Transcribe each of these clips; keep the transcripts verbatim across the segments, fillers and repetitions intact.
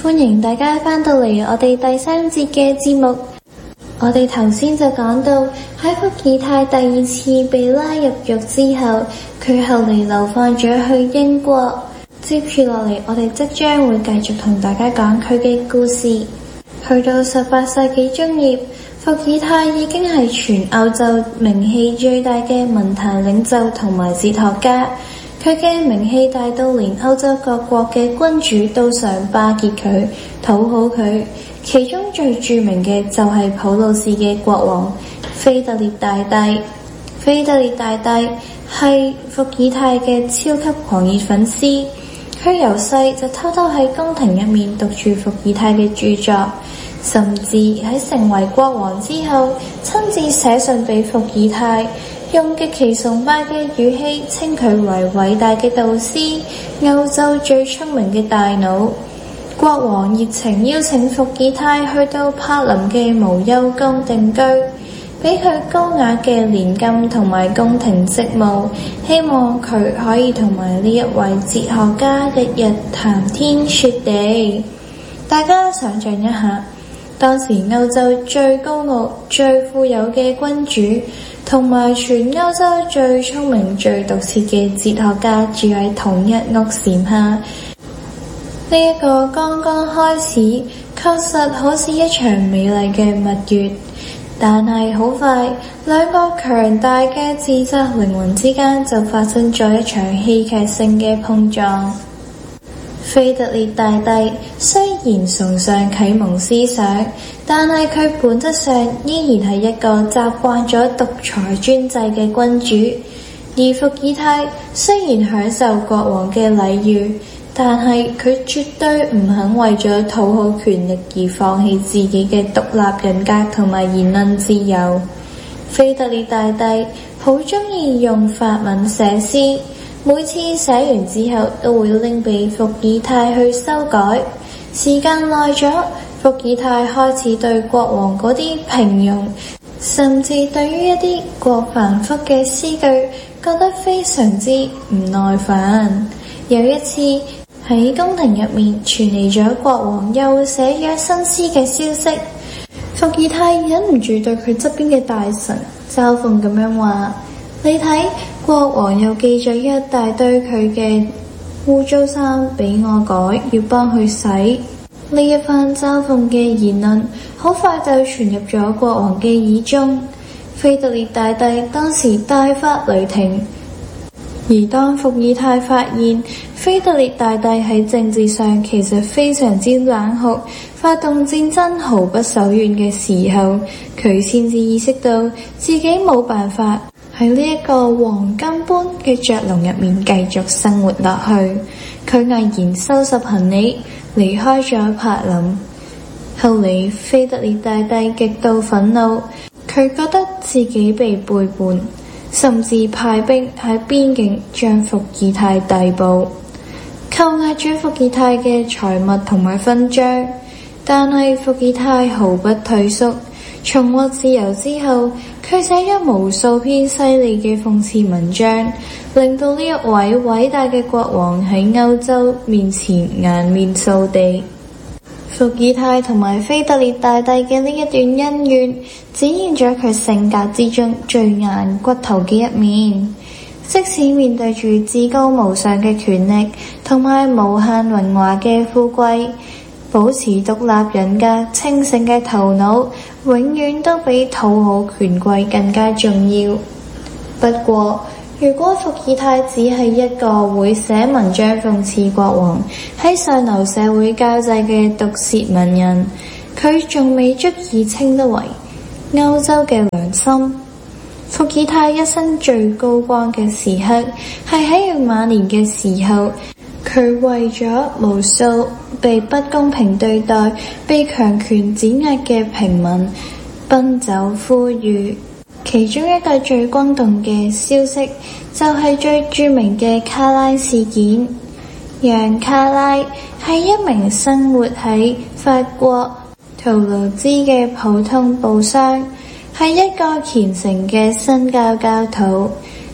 歡迎大家翻到嚟我哋第三節嘅節目。我哋頭先就講到喺伏爾泰第二次被拉入獄之後，佢後嚟流放咗去英國。接住落嚟，我哋即將會繼續同大家講佢嘅故事。去到十八世紀中葉，伏爾泰已經係全歐洲名氣最大嘅文壇領袖同埋哲學家。佢嘅名氣大到連歐洲各國嘅君主都想巴結佢，討好佢。其中最著名嘅就係普魯士嘅國王腓特烈大帝。腓特烈大帝係伏爾泰嘅超級狂熱粉絲，佢由細就偷偷喺宮廷入面讀住伏爾泰嘅著作，甚至喺成為國王之後，親自寫信俾伏爾泰，用極其崇拜嘅語氣稱佢為偉大嘅導師，歐洲最聰明嘅大腦。國王熱情邀請伏爾泰去到柏林嘅無憂宮定居，俾佢高雅嘅年金同埋宮廷職務，希望佢可以同埋呢一位哲學家日日談天說地。大家想象一下，當時歐洲最高傲、最富有嘅君主，同埋全歐洲最聰明、最毒舌嘅哲學家住喺同一屋檐下。呢一個剛剛開始，確實好似一場美麗嘅蜜月，但係好快，兩個強大嘅自責靈魂之間就發生咗一場戲劇性嘅碰撞。腓特烈大帝雖然崇尚啟蒙思想，但係佢本質上依然係一個習慣咗獨裁專制嘅君主。而伏爾泰雖然享受國王嘅禮遇，但係佢絕對唔肯為咗討好權力而放棄自己嘅獨立人格同埋言論自由。腓特烈大帝好鍾意用法文寫詩，每次寫完之後都會拎俾伏爾泰去修改。時間耐咗，伏爾泰開始對國王嗰啲平庸，甚至對於一啲過繁複嘅詩句覺得非常之唔耐煩。有一次喺宮廷入面傳嚟咗國王又寫咗新詩嘅消息，伏爾泰忍唔住對佢側邊嘅大臣嘲諷咁樣話：你睇，國王又寄咗一大堆佢嘅污糟衫俾我改，要幫佢洗。呢一番嘲諷嘅言論好快就傳入咗國王嘅耳中。腓特烈大帝當時大發雷霆。而當伏爾泰發現腓特烈大帝喺政治上其實非常之冷酷，發動戰爭毫不手軟嘅時候，佢先至意識到自己冇辦法喺呢一個黃金般嘅雀籠入面繼續生活落去。佢毅然收拾行李離開咗柏林。後嚟腓特烈大帝極度憤怒，佢覺得自己被背叛，甚至派兵喺邊境將伏爾泰逮捕，扣押咗伏爾泰嘅財物同埋勳章。但係伏爾泰毫不退縮，重獲自由之後，佢寫咗無數篇犀利嘅諷刺文章，令到呢一位偉大嘅國王喺歐洲面前顏面掃地。伏爾泰同埋腓特烈大帝嘅呢一段恩怨，展現咗佢性格之中最硬骨頭嘅一面。即使面對住至高無上嘅權力同埋無限榮華嘅富貴，保持獨立人格清醒嘅頭腦，永遠都比討好權貴更加重要。不過，如果伏爾泰只係一個會寫文章諷刺國王喺上流社會交際嘅毒舌文人，佢仲未足以稱得為歐洲嘅良心。伏爾泰一生最高光嘅時刻係喺佢晚年嘅時候，佢為咗無數被不公平對待、被強權碾壓嘅平民奔走呼籲。其中一個最轟動嘅消息就係最著名嘅卡拉事件。楊卡拉係一名生活喺法國圖盧茲嘅普通布商，係一個虔誠嘅新教教徒。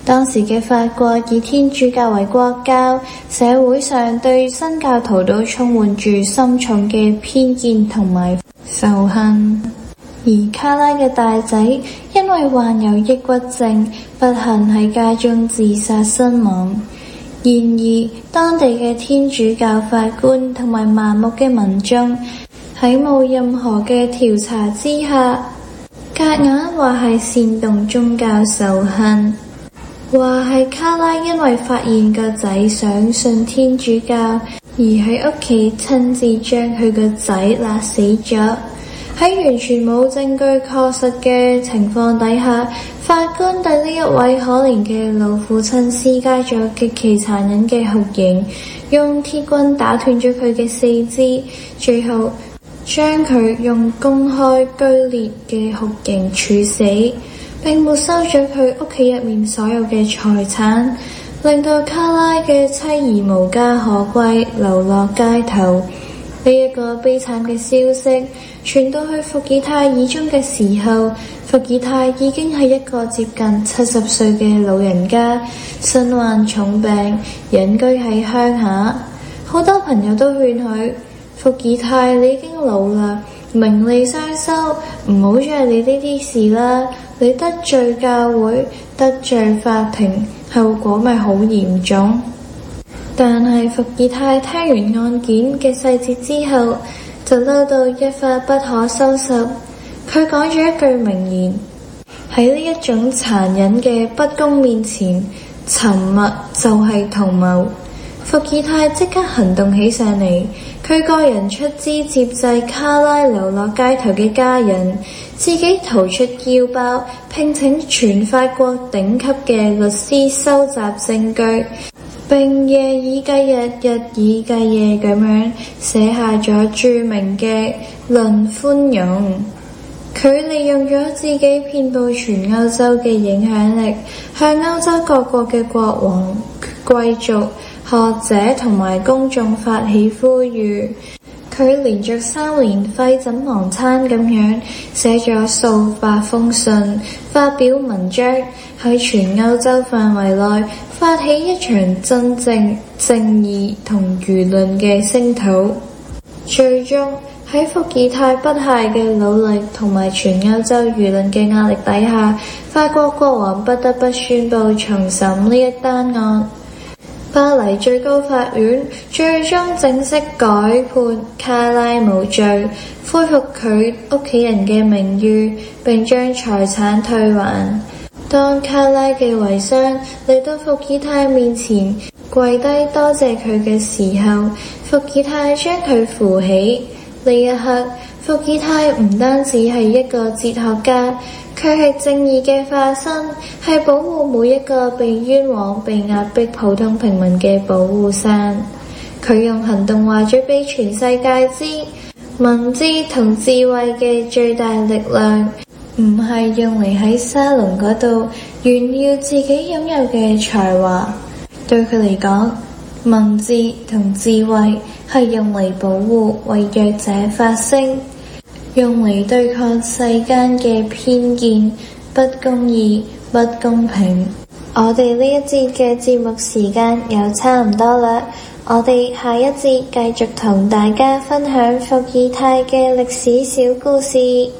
當時嘅法國以天主教為國教，社會上對新教徒都充滿住深重嘅偏見同埋仇恨。而卡拉嘅大仔因為患有抑鬱症，不幸喺家中自殺身亡。然而，當地嘅天主教法官同埋麻木嘅民眾喺冇任何嘅調查之下，夾硬話係煽動宗教仇恨，話係卡拉因為發現個仔想信天主教，而喺屋企親自將佢個仔勒死咗。喺完全冇證據確實嘅情況底下，法官對呢一位可憐嘅老父親施加咗極其殘忍嘅酷刑，用鐵棍打斷咗佢嘅四肢，最後將佢用公開劇烈嘅酷刑處死，並沒收咗佢屋企入面所有嘅財產，令到卡拉嘅妻兒無家可歸，流落街頭。呢一個悲慘嘅消息傳到去伏爾泰耳中嘅時候，伏爾泰已經係一個接近七十歲嘅老人家，身患重病，隱居喺鄉下。好多朋友都勸佢：伏爾泰，你已經老啦，名利雙收，唔好再理呢啲事啦。你得罪教會，得罪法庭，後果咪好嚴重。但係伏爾泰聽完案件嘅細節之後，就嬲到一發不可收拾。佢講咗一句名言：喺呢一種殘忍嘅不公面前，沉默就係同謀。伏爾泰即刻行動起上嚟，佢個人出資接濟卡拉流落街頭嘅家人，自己掏出腰包，聘請全法國頂級嘅律師收集證據，並夜以繼日、日以繼夜咁樣寫下咗著名嘅《論寬容》。佢利用咗自己遍佈全歐洲嘅影響力，向歐洲各國嘅國王、貴族、學者同埋公眾發起呼籲。佢連續三年廢寢忘餐咁樣寫咗數百封信，發表文章，喺全歐洲範圍內發起一場真正正義同輿論嘅聲討。最終喺伏爾泰不懈嘅努力同埋全歐洲輿論嘅壓力底下，法國國王不得不宣布重審呢一單案。巴黎最高法院最終正式改判卡拉無罪，恢復佢屋企人嘅名譽，並將財產退還。當卡拉嘅遺孀嚟到伏爾泰面前跪低多謝佢嘅時候，伏爾泰將佢扶起。呢一刻，伏爾泰唔單止係一個哲學家，佢係正義嘅化身，係保護每一個被冤枉、被壓迫普通平民嘅保護傘。佢用行動話咗俾全世界知，文字同智慧嘅最大力量，唔係用嚟喺沙龍嗰度炫耀自己擁有嘅才華。對佢嚟講，文字同智慧係用嚟保護為弱者發聲，用嚟對抗世間嘅偏見、不公義、不公平。我哋呢一節嘅節目時間又差唔多啦，我哋下一節繼續同大家分享伏爾泰嘅歷史小故事。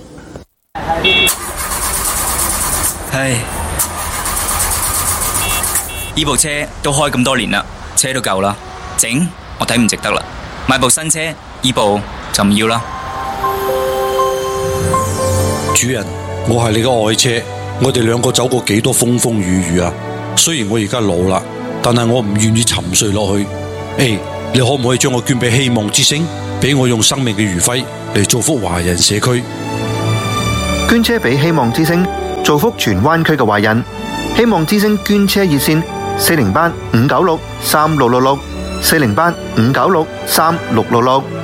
唉，呢部車都開咁多年啦，車都舊啦，整我睇唔值得啦，買部新車，呢部就唔要啦。 主人，我係你嘅愛車，我哋兩個走過幾多風風雨雨啊！雖然我而家老啦，但係我唔願意沉睡落去。誒，你可唔可以將我捐俾希望之星，俾我用生命嘅餘暉嚟造福華人社區？ 捐車俾希望之星，造福全灣區嘅華人。希望之星捐車熱線：四零八五九六三六六六，四零八五九六三六六六。